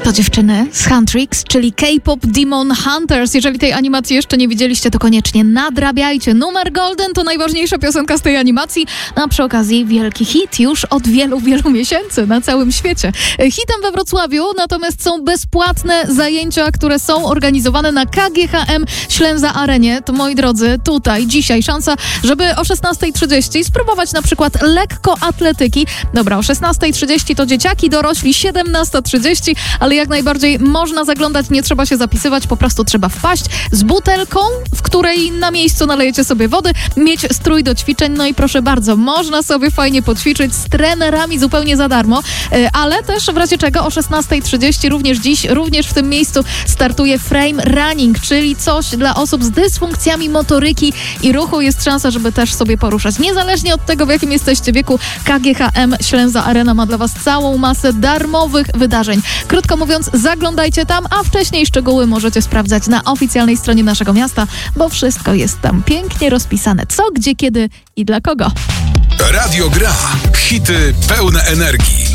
To dziewczyny z Huntrix, czyli K-pop Demon Hunters. Jeżeli tej animacji jeszcze nie widzieliście, to koniecznie nadrabiajcie. Numer Golden to najważniejsza piosenka z tej animacji, a przy okazji wielki hit już od wielu miesięcy na całym świecie. Hitem we Wrocławiu natomiast są bezpłatne zajęcia, które są organizowane na KGHM Ślęza Arenie. To moi drodzy, tutaj dzisiaj szansa, żeby o 16:30 spróbować na przykład lekkoatletyki. Dobra, o 16:30 to dzieciaki, dorośli 17:30, ale jak najbardziej można zaglądać, nie trzeba się zapisywać, po prostu trzeba wpaść z butelką, w której na miejscu nalejecie sobie wody, mieć strój do ćwiczeń, no i proszę bardzo, można sobie fajnie poćwiczyć z trenerami zupełnie za darmo, ale też w razie czego o 16:30 również w tym miejscu startuje frame running, czyli coś dla osób z dysfunkcjami motoryki i ruchu. Jest szansa, żeby też sobie poruszać. Niezależnie od tego, w jakim jesteście wieku, KGHM Ślęza Arena ma dla was całą masę darmowych wydarzeń. Krótko mówiąc, zaglądajcie tam, a wcześniej szczegóły możecie sprawdzać na oficjalnej stronie naszego miasta, bo wszystko jest tam pięknie rozpisane. Co, gdzie, kiedy i dla kogo. Radio Gra. Hity pełne energii.